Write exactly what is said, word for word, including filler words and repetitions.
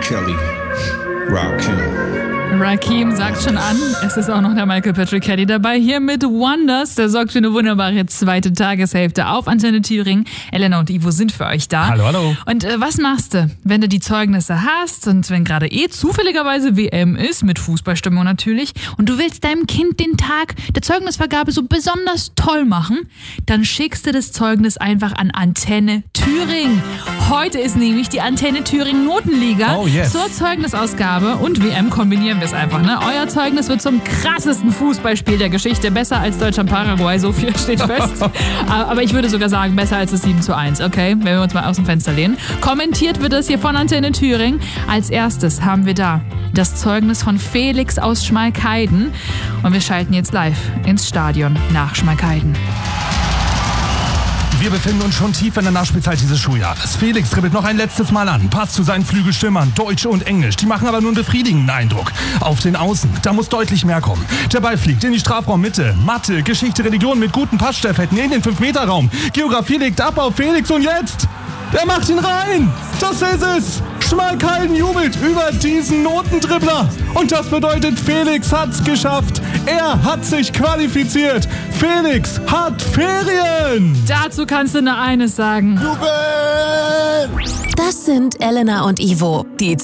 Kelly, Rakim. Rakim sagt schon an, es ist auch noch der Michael Patrick Kelly dabei, hier mit Wonders. Der sorgt für eine wunderbare zweite Tageshälfte auf Antenne Thüringen. Elena und Ivo sind für euch da. Hallo, hallo. Und äh, was machst du, wenn du die Zeugnisse hast und wenn gerade eh zufälligerweise W M ist, mit Fußballstimmung natürlich, und du willst deinem Kind den Tag der Zeugnisvergabe so besonders toll machen, dann schickst du das Zeugnis einfach an Antenne Thüringen. Heute ist nämlich die Antenne Thüringen Notenliga oh, yes. zur Zeugnisausgabe und W M kombinieren wir es einfach. Ne? Euer Zeugnis wird zum krassesten Fußballspiel der Geschichte. Besser als Deutschland-Paraguay, so viel steht fest. Aber ich würde sogar sagen, besser als das sieben zu eins, okay? Wenn wir uns mal aus dem Fenster lehnen. Kommentiert wird es hier von Antenne Thüringen. Als erstes haben wir da das Zeugnis von Felix aus Schmalkalden. Und wir schalten jetzt live ins Stadion nach Schmalkalden. Wir befinden uns schon tief in der Nachspielzeit dieses Schuljahres. Felix dribbelt noch ein letztes Mal an, passt zu seinen Flügelstürmern, Deutsch und Englisch. Die machen aber nur einen befriedigenden Eindruck. Auf den Außen, da muss deutlich mehr kommen. Der Ball fliegt in die Strafraummitte. Mathe, Geschichte, Religion mit guten Passstaffetten in den fünf Meter Raum. Geografie legt ab auf Felix und jetzt... Der macht ihn rein! Das ist es! Schmalkalden jubelt über diesen Notendribbler. Und das bedeutet, Felix hat's geschafft. Er hat sich qualifiziert. Felix hat Ferien. Dazu kannst du nur eines sagen. Das sind Elena und Ivo, die